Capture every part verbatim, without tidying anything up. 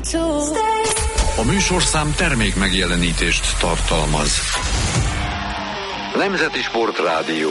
A műsorszám termék megjelenítést tartalmaz. Nemzeti Sportrádió.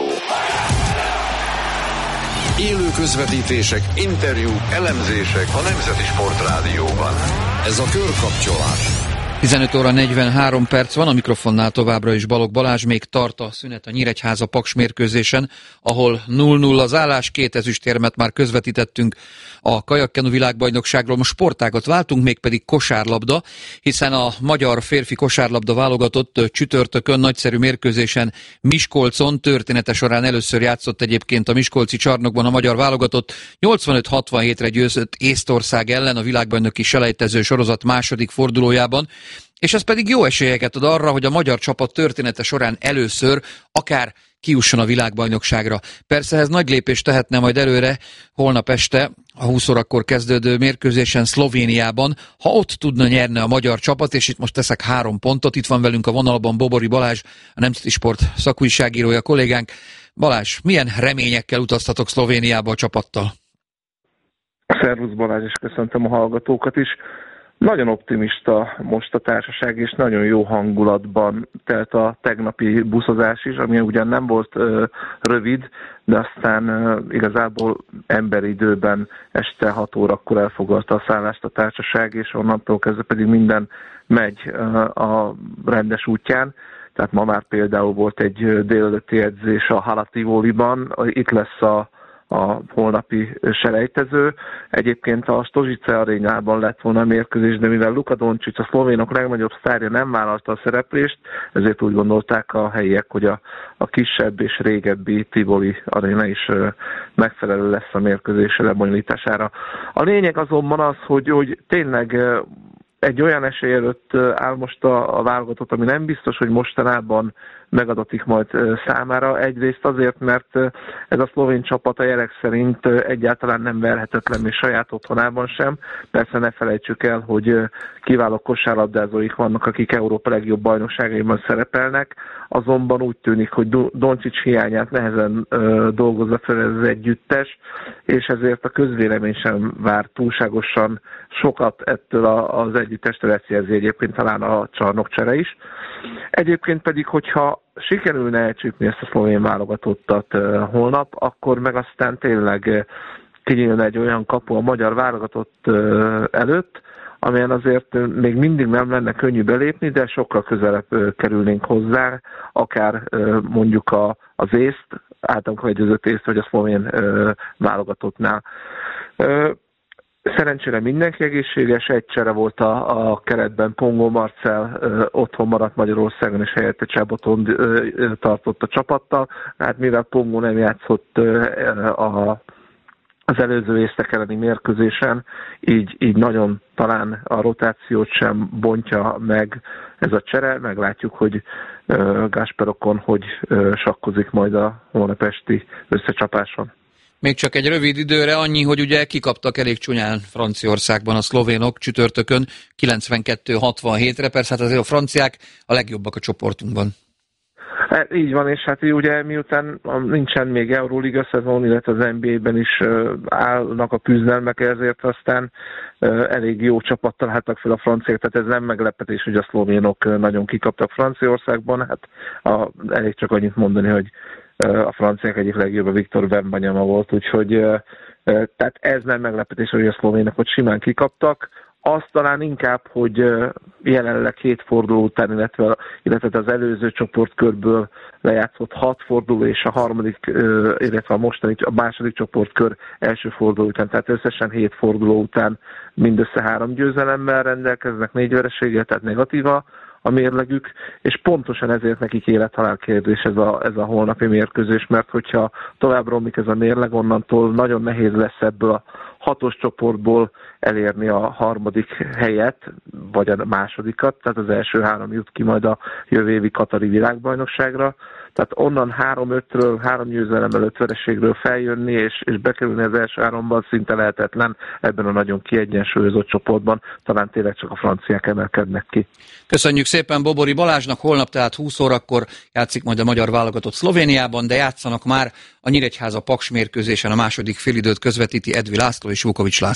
Élő közvetítések, interjúk, elemzések a Nemzeti Sportrádióban. Ez a Körkapcsolás. tizenöt óra negyvenhárom perc van, a mikrofonnál továbbra is Balogh Balázs, még tart a szünet a Nyíregyháza-Paks mérkőzésen, ahol nulla nulla az állás, két ezüstérmet már közvetítettünk a kajakkenu világbajnokságról. Most sportágat váltunk, mégpedig kosárlabda, hiszen a magyar férfi kosárlabda válogatott csütörtökön nagyszerű mérkőzésen Miskolcon, története során először játszott egyébként a miskolci csarnokban a magyar válogatott, nyolcvanöt hatvanhétre győzött Észtország ellen a világbajnoki selejtező sorozat második fordulójában, és ez pedig jó esélyeket ad arra, hogy a magyar csapat története során először akár kijusson a világbajnokságra. Persze ez nagy lépést tehetne majd előre holnap este a húsz órakor kezdődő mérkőzésen Szlovéniában, ha ott tudna nyerni a magyar csapat, és itt most teszek három pontot. Itt van velünk a vonalban Bobori Balázs, a Nemzeti Sport szakújságírója, kollégánk. Balázs, milyen reményekkel utaztatok Szlovéniába a csapattal? Szervusz Balázs, és köszöntöm a hallgatókat is. Nagyon optimista most a társaság, és nagyon jó hangulatban telt a tegnapi buszozás is, ami ugyan nem volt ö, rövid, de aztán ö, igazából emberi időben este hat órakor elfoglalta a szállást a társaság, és onnantól kezdve pedig minden megy ö, a rendes útján. Tehát ma már például volt egy délelőtti edzés a Halativoliban, itt lesz a a holnapi selejtező. Egyébként a Stožice arénában lett volna a mérkőzés, de mivel Luka Dončić, a szlovénok legnagyobb sztárja, nem vállalta a szereplést, ezért úgy gondolták a helyiek, hogy a, a kisebb és régebbi Tivoli aréna is megfelelő lesz a mérkőzés lebonyolítására. A lényeg azonban az, hogy, hogy tényleg egy olyan esély előtt áll most a, a válogatott, ami nem biztos, hogy mostanában megadatik majd számára. Egyrészt azért, mert ez a szlovén csapat a jelek szerint egyáltalán nem verhetetlen, még saját otthonában sem. Persze ne felejtsük el, hogy kiváló kosárlabdázóik vannak, akik Európa legjobb bajnokságaiban szerepelnek, azonban úgy tűnik, hogy Dončić hiányát nehezen dolgozza fel ez az együttes, és ezért a közvélemény sem vár túlságosan sokat ettől az együttestől, ezt jelzi egyébként talán a csarnokcsere is. Egyébként pedig, hogyha sikerülne elcsípni ezt a szlovén válogatottat uh, holnap, akkor meg aztán tényleg kinyílna egy olyan kapu a magyar válogatott uh, előtt, amelyen azért még mindig nem lenne könnyű belépni, de sokkal közelebb uh, kerülnénk hozzá, akár uh, mondjuk a, az észt, általunk vegyőzött észt, vagy a szlovén uh, válogatottnál. Uh, Szerencsére mindenki egészséges, egy csere volt a, a keretben, Pongó Marcell ö, otthon maradt Magyarországon, és helyette Csáboton ö, ö, tartott a csapattal. Hát mivel Pongó nem játszott ö, a, az előző észtek elleni mérkőzésen, így, így nagyon talán a rotációt sem bontja meg ez a csere. Meglátjuk, hogy ö, Gasperokon hogy ö, sakkozik majd a holnap esti összecsapáson. Még csak egy rövid időre annyi, hogy ugye kikaptak elég csúnyán Franciaországban a szlovénok csütörtökön kilencvenkettő hatvanhétre, persze hát azért a franciák a legjobbak a csoportunkban. Hát így van, és hát ugye miután nincsen még Euróliga szezon, illetve az en bé á-ben is állnak a küzdelmek, ezért aztán elég jó csapat találtak fel a franciák, tehát ez nem meglepetés, hogy a szlovénok nagyon kikaptak Franciaországban, hát a, elég csak annyit mondani, hogy a franciák egyik legjobb a Viktor Wembanyama volt, úgyhogy tehát ez nem meglepetés, hogy a szlovénok ott simán kikaptak. Az talán inkább, hogy jelenleg hét forduló után, illetve, illetve az előző csoportkörből lejátszott hat forduló, és a harmadik, illetve a mostani, a második csoportkör első forduló után, tehát összesen hét forduló után mindössze három győzelemmel rendelkeznek, négy vereséggel, tehát negatíva a mérlegük, és pontosan ezért nekik élethalál kérdés ez a, ez a holnapi mérkőzés, mert hogyha tovább romlik ez a mérleg, onnantól nagyon nehéz lesz ebből a hatos csoportból elérni a harmadik helyet, vagy a másodikat, tehát az első három jut ki majd a jövő évi katari világbajnokságra. Tehát onnan három-ötről, három győzelemmel, öt vereségről feljönni, és, és bekerülni az első háromban szinte lehetetlen ebben a nagyon kiegyensúlyozott csoportban. Talán tényleg csak a franciák emelkednek ki. Köszönjük szépen Bobori Balázsnak, holnap tehát húsz órakor játszik majd a magyar válogatott Szlovéniában, de játszanak már a Nyíregyháza-Paks mérkőzésen, a második félidőt közvetíti Edvi László és Vukovics László.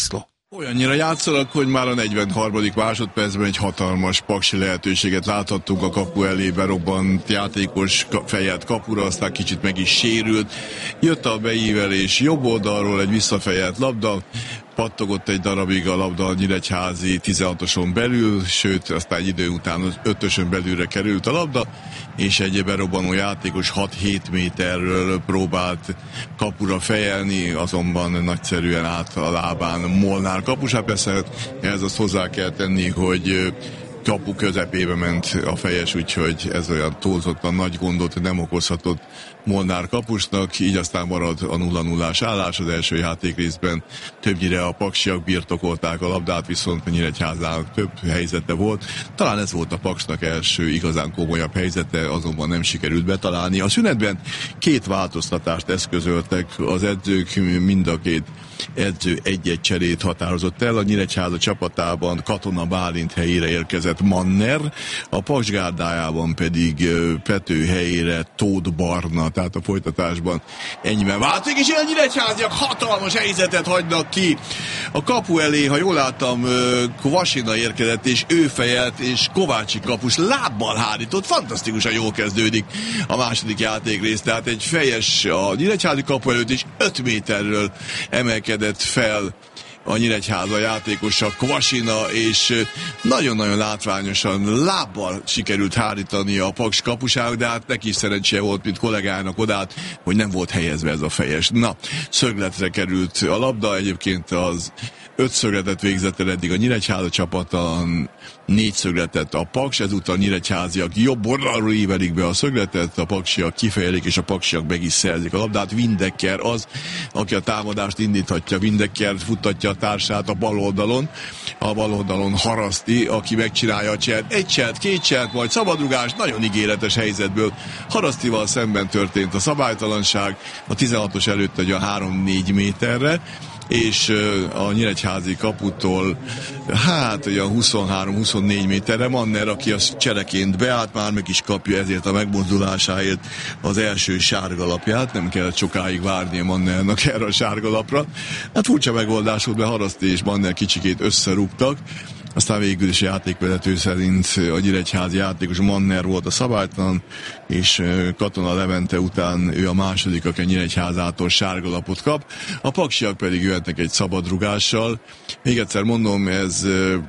Olyannyira játszanak, hogy már a negyvenharmadik másodpercben egy hatalmas paksi lehetőséget láthattunk a kapu elé, berobbant játékos fejet kapura, aztán kicsit meg is sérült. Jött a beívelés jobb oldalról, egy visszafejelt labda, pattogott egy darabig a labda a nyíregyházi tizenhatoson belül, sőt, aztán egy idő után az ötösön belülre került a labda, és egy berobbanó játékos hat-hét méterről próbált kapura fejelni, azonban nagyszerűen át a lábán Molnár kapusát. Persze ehhez azt hozzá kell tenni, hogy kapu közepébe ment a fejes, úgyhogy ez olyan túlzottan nagy gondot nem okozhatott Molnár kapusnak, így aztán marad a nulla nullás állás. Az első játékrészben többnyire a paksiak birtokolták a labdát, viszont a Nyíregyházának több helyzete volt. Talán ez volt a Paksnak első igazán komolyabb helyzete, azonban nem sikerült betalálni. A szünetben két változtatást eszközöltek az edzők, mind a két edző egy-egy cserét határozott el. A Nyíregyháza csapatában Katona Bálint helyére érkezett Manner, a Paks gárdájában pedig Pető helyére Tóth Barna, tehát a folytatásban ennyiben változik, és a nyíregyháziak hatalmas helyzetet hagynak ki. A kapu elé, ha jól láttam, Kvasina érkezett, és ő fejelt, és Kovácsi kapus lábbal hárított, fantasztikusan jól kezdődik a második játékrész, tehát egy fejes a nyíregyházi kapu előtt, és öt méterről emelkedett fel a Nyíregyháza játékosa, Kvasina, és nagyon-nagyon látványosan lábbal sikerült hárítani a Paks kapusának, de hát neki is szerencséje volt, mint kollégának odát, hogy nem volt helyezve ez a fejes. Na, szögletre került a labda, egyébként az öt szögletet végzett el eddig a Nyíregyháza csapata, négy szögletet a Paks, ezúttal a nyíregyháziak jobb oldalról ívelik be a szögletet, a paksiak kifejelik, és a paksiak meg is szerzik a labdát. Windecker az, aki a támadást indíthatja, Windecker futtatja a társát a bal oldalon, a bal oldalon Haraszti, aki megcsinálja a cselt, egy cselt, két cselt, majd szabadrugás, nagyon ígéretes helyzetből. Harasztival szemben történt a szabálytalanság, a tizenhatos előtt egy a három-négy méterre, és a nyíregyházi kaputól hát olyan huszonhárom-huszonnégy méterre Manner, aki a cseleként beállt, már meg is kapja ezért a megmozdulásáért az első sárgalapját, nem kellett sokáig várni Mannernak erre a sárgalapra. Hát furcsa megoldás volt, mert Haraszti és Manner kicsikét összerúgtak, aztán végül is játékvezető szerint a nyíregyházi játékos Manner volt a szabálytalan, és Katona Levente után ő a második, aki a Nyíregyházától sárgalapot kap. A paksiak pedig jöhetnek egy szabadrugással. Még egyszer mondom, ez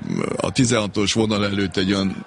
a tizenhatos vonal előtt egy olyan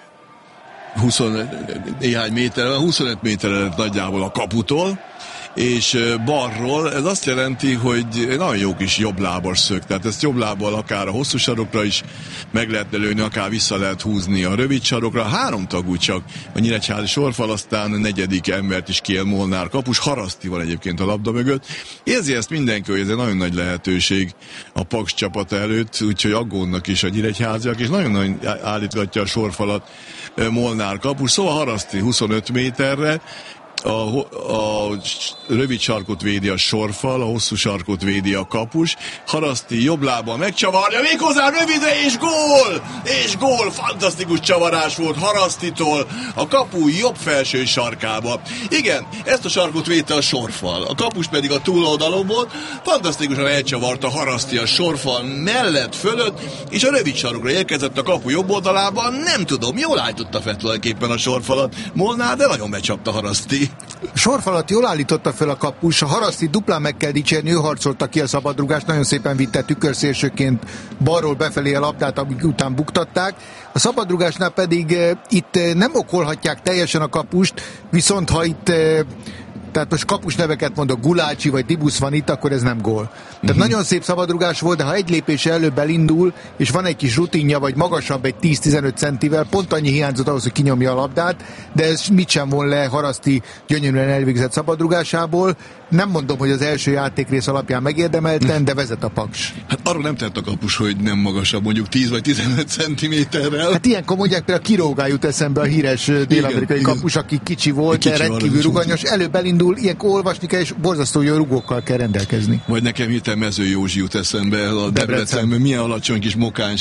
húsz néhány méterre, huszonöt méterre nagyjából a kaputól, és balról, ez azt jelenti, hogy nagyon jó kis jobblábas szög, tehát ezt jobblábbal akár a hosszú sarokra is meg lehetne lőni, akár vissza lehet húzni a rövid sarokra. Három tagú csak a nyíregyházi sorfal, aztán a negyedik embert is kiel Molnár kapus, Haraszti van egyébként a labda mögött. Érzi ezt mindenki, hogy ez egy nagyon nagy lehetőség a Paks csapata előtt, úgyhogy aggódnak is a nyíregyháziak, és nagyon-nagyon állítgatja a sorfalat Molnár kapus, szóval Haraszti huszonöt méterre, A, a rövid sarkot védi a sorfal, a hosszú sarkot védi a kapus. Haraszti jobb lábbal megcsavarja, méghozzá rövidre, és gól! És gól! Fantasztikus csavarás volt Harasztitól a kapu jobb felső sarkába. Igen, ezt a sarkot védte a sorfal, a kapus pedig a túloldalon volt. Fantasztikusan elcsavarta Haraszti a sorfal mellett, fölött, és a rövid sarokra érkezett a kapu jobb oldalában. Nem tudom, jól állította fel tulajdonképpen a sorfalat Molnár, de nagyon becsapta Haraszti. Sorfalat jól állította fel a kapus, a Haraszti duplán meg kell dicsérni, ő harcolta ki a szabadrugást, nagyon szépen vitte tükörszélsőként balról befelé a labdát, amíg után buktatták. A szabadrugásnál pedig e, itt nem okolhatják teljesen a kapust, viszont ha itt e, tehát most kapus neveket mondok, Gulácsi vagy Dibusz van itt, akkor ez nem gól. Tehát uh-huh. nagyon szép szabadrugás volt, de ha egy lépése előbb elindul, és van egy kis rutinja, vagy magasabb egy tíz-tizenöt centivel, pont annyi hiányzott ahhoz, hogy kinyomja a labdát, de ez mit sem von le Haraszti gyönyörűen elvégzett szabadrugásából. Nem mondom, hogy az első játékrész alapján megérdemelten, de vezet a Paks. Hát arról nem tett a kapus, hogy nem magasabb, mondjuk tíz vagy tizenöt centiméterrel. Hát ilyenkor mondják, például Kirógá jut eszembe, a híres dél-amerikai kapus, aki kicsi volt, kicsi de rendkívül ruganyos. Előbb elindul, ilyenkor olvasni kell, és borzasztó jó rugókkal kell rendelkezni. Vagy nekem hirtelen Mező Józsi jut eszembe a Debrecenben, milyen alacsony kis mokány